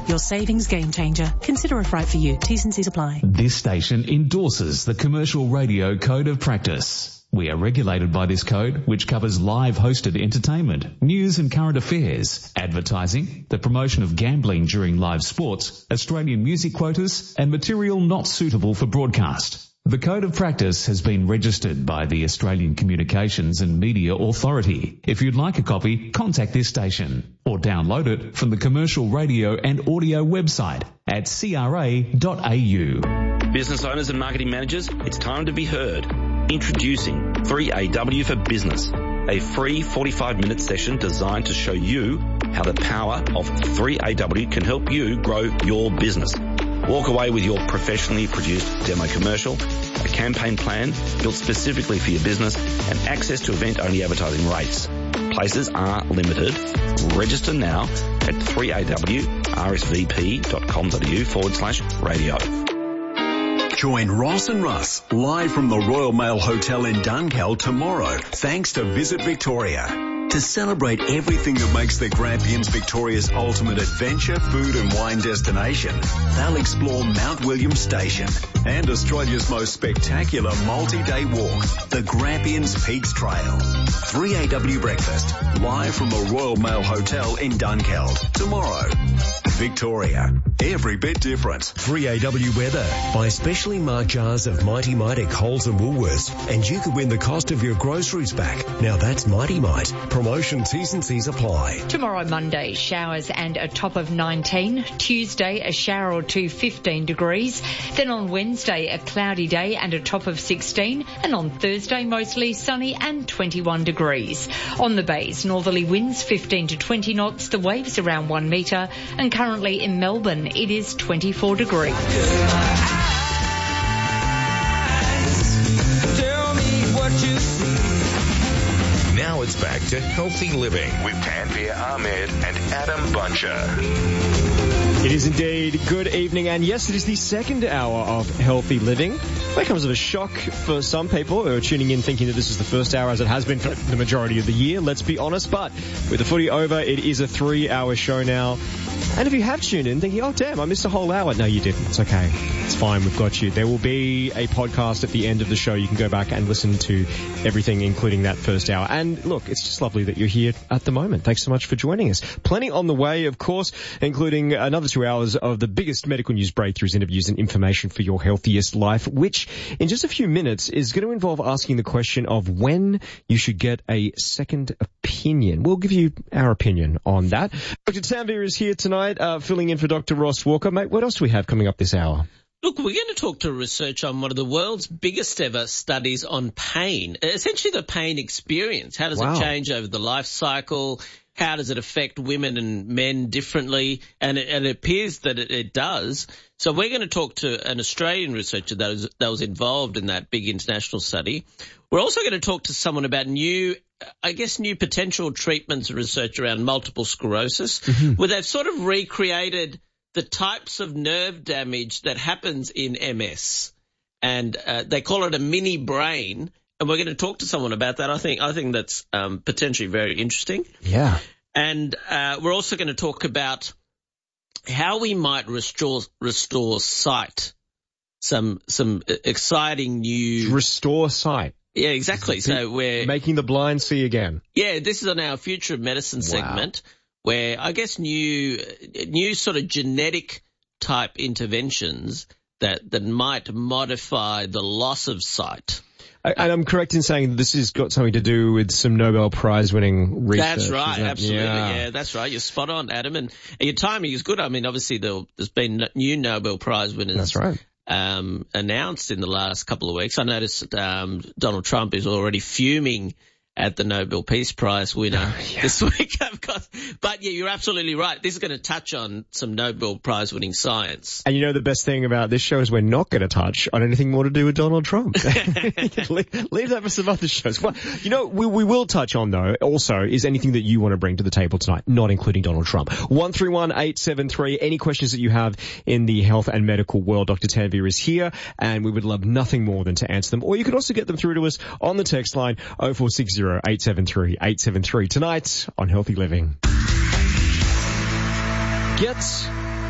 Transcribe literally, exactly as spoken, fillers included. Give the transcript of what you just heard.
your savings game changer. Consider if right for you. T's and C's apply. This station endorses the Commercial Radio Code of Practice. We are regulated by this code, which covers live hosted entertainment, news and current affairs, advertising, the promotion of gambling during live sports, Australian music quotas, and material not suitable for broadcast. The Code of Practice has been registered by the Australian Communications and Media Authority. If you'd like a copy, contact this station or download it from the Commercial Radio and Audio website at c r a dot a u. Business owners and marketing managers, it's time to be heard. Introducing three A W for Business, a free forty-five minute session designed to show you how the power of three A W can help you grow your business. Walk away with your professionally produced demo commercial, a campaign plan built specifically for your business, and access to event-only advertising rates. Places are limited. Register now at three A W r s v p dot com dot a u forward slash radio. Join Ross and Russ live from the Royal Mail Hotel in Dunkeld tomorrow, thanks to Visit Victoria. To celebrate everything that makes the Grampians Victoria's ultimate adventure, food and wine destination, they'll explore Mount William Station and Australia's most spectacular multi-day walk, the Grampians Peaks Trail. three A W Breakfast, live from the Royal Mail Hotel in Dunkeld tomorrow. Victoria, every bit different. three A W weather. Buy specially marked jars of Mighty Mite at Coles and Woolworths, and you could win the cost of your groceries back. Now that's Mighty Mite. Promotion T's and C's apply. Tomorrow, Monday, showers and a top of nineteen. Tuesday, a shower or two, fifteen degrees. Then on Wednesday, a cloudy day and a top of sixteen. And on Thursday, mostly sunny and twenty-one degrees. On the bays, northerly winds fifteen to twenty knots. The waves around one metre. And currently in Melbourne, it is twenty-four degrees. Now it's back to Healthy Living with Tanvir Ahmed and Adam Buncher. It is indeed. Good evening, and yes, it is the second hour of Healthy Living. That comes as a shock for some people who are tuning in thinking that this is the first hour, as it has been for the majority of the year, let's be honest. But with the footy over, it is a three-hour show now. And if you have tuned in thinking, oh, damn, I missed a whole hour. No, you didn't. It's okay. It's fine. We've got you. There will be a podcast at the end of the show. You can go back and listen to everything, including that first hour. And look, it's just lovely that you're here at the moment. Thanks so much for joining us. Plenty on the way, of course, including another two hours of the biggest medical news breakthroughs, interviews and information for your healthiest life, which in just a few minutes is going to involve asking the question of when you should get a second opinion. We'll give you our opinion on that. Doctor Tanvir is here tonight, uh, filling in for Doctor Ross Walker. Mate, what else do we have coming up this hour? Look, we're going to talk to research on one of the world's biggest ever studies on pain, essentially the pain experience. How does wow. it change over the life cycle? How does it affect women and men differently? And it, and it appears that it, it does. So we're going to talk to an Australian researcher that was, that was involved in that big international study. We're also going to talk to someone about new, I guess, new potential treatments and research around multiple sclerosis, mm-hmm. where they've sort of recreated the types of nerve damage that happens in M S. And uh, they call it a mini brain. And we're going to talk to someone about that. I think I think that's um, potentially very interesting. Yeah. And uh, we're also going to talk about how we might restore restore sight. Some some exciting new restore sight. Yeah, exactly. So we're making the blind see again. Yeah, this is on our Future of Medicine wow. segment, where I guess new new sort of genetic type interventions that that might modify the loss of sight. And I'm correct in saying that this has got something to do with some Nobel Prize-winning research. That's right, that? absolutely. Yeah. yeah, that's right. You're spot on, Adam. And, and your timing is good. I mean, obviously there's been new Nobel Prize winners. That's right. Um, announced in the last couple of weeks. I noticed um, Donald Trump is already fuming at the Nobel Peace Prize winner yeah. this week. Of course. But, yeah, you're absolutely right. This is going to touch on some Nobel Prize-winning science. And you know the best thing about this show is we're not going to touch on anything more to do with Donald Trump. leave, leave that for some other shows. Well, you know, we, we will touch on, though, also, is anything that you want to bring to the table tonight, not including Donald Trump. one three one eight seven three, any questions that you have in the health and medical world, Doctor Tanvir is here, and we would love nothing more than to answer them. Or you can also get them through to us on the text line oh four six zero eight seven three eight seven three tonight on Healthy Living. Get